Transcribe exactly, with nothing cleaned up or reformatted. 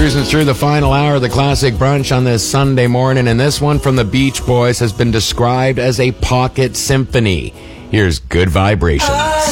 cruising through the final hour of the Classic Brunch on this Sunday morning, and this one from the Beach Boys has been described as a pocket symphony. Here's Good Vibrations.